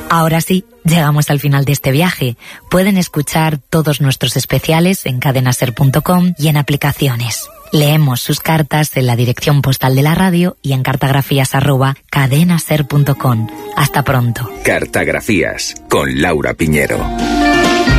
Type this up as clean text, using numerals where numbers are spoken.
Ahora sí, llegamos al final de este viaje. Pueden escuchar todos nuestros especiales en cadenaser.com y en aplicaciones. Leemos sus cartas en la dirección postal de la radio y en cartografías@cadenaser.com. Hasta pronto. Cartografías con Laura Piñero.